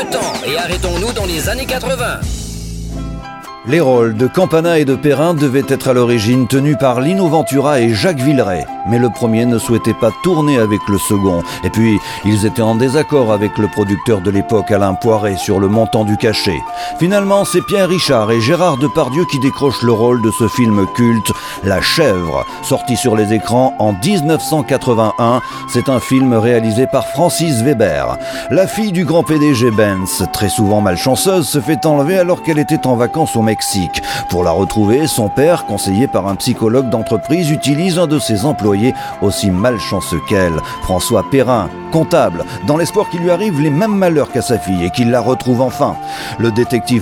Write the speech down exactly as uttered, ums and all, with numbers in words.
temps et arrêtons-nous dans les années quatre-vingts. Les rôles de Campana et de Perrin devaient être à l'origine tenus par Lino Ventura et Jacques Villeray. Mais le premier ne souhaitait pas tourner avec le second. Et puis, ils étaient en désaccord avec le producteur de l'époque, Alain Poiret, sur le montant du cachet. Finalement, c'est Pierre Richard et Gérard Depardieu qui décrochent le rôle de ce film culte, La Chèvre, sorti sur les écrans en dix-neuf cent quatre-vingt-un. C'est un film réalisé par Francis Weber. La fille du grand P D G Benz, très souvent malchanceuse, se fait enlever alors qu'elle était en vacances au Mexique. Pour la retrouver, son père, conseillé par un psychologue d'entreprise, utilise un de ses employés aussi malchanceux qu'elle, François Perrin, comptable, dans l'espoir qu'il lui arrive les mêmes malheurs qu'à sa fille et qu'il la retrouve enfin. Le détective